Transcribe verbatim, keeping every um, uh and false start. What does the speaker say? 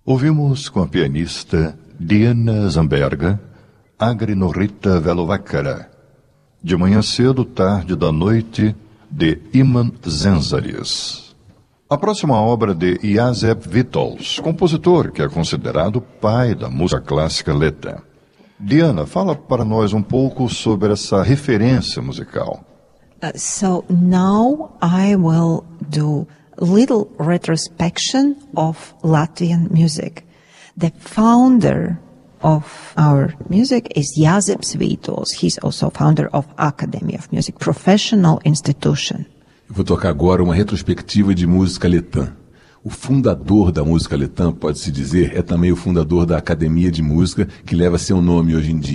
Ouvimos com a pianista Diana Zamberga, Agri Norrita Velovakara, De Manhã Cedo, Tarde da Noite, de Iman Zenzaris. A próxima obra de Josep Vitols, compositor que é considerado pai da música clássica letã. Diana, fala para nós um pouco sobre essa referência musical. Uh, so now I will do a little retrospection of Latvian music. The founder of our music is Josep Vitols. He's also founder of Academy of Music, professional institution. Eu vou tocar agora uma retrospectiva de música letã. O fundador da música letã, pode-se dizer, é também o fundador da Academia de Música, que leva seu nome hoje em dia.